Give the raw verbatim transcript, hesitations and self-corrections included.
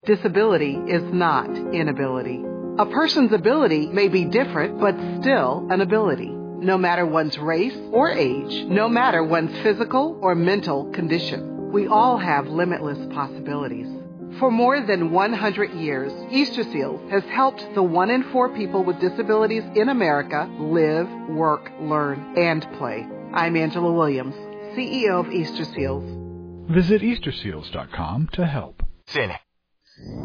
Disability is not inability. A person's ability may be different, but still an ability. No matter one's race or age, no matter one's physical or mental condition, we all have limitless possibilities. For more than one hundred years, Easter Seals has helped the one in four people with disabilities in America live, work, learn, and play. I'm Angela Williams, C E O of Easter Seals. Visit Easter Seals dot com to help. Cine.